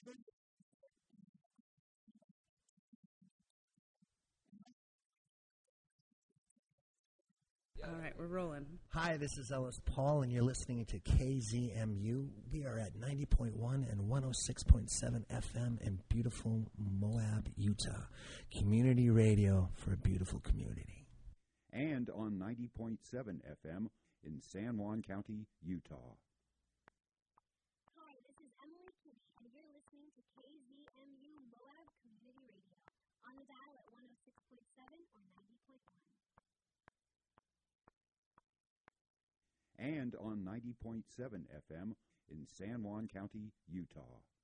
All right, we're rolling. Hi, this is Ellis Paul, and you're listening to KZMU. We are at 90.1 and 106.7 FM in beautiful Moab, Utah. Community radio for a beautiful community. And on 90.7 FM in San Juan County, Utah. Hi, this is Emily Kinney, and you're listening to KZMU Moab Community Radio on the dial at 106.7 or 90.1. And on 90.7 FM in San Juan County, Utah.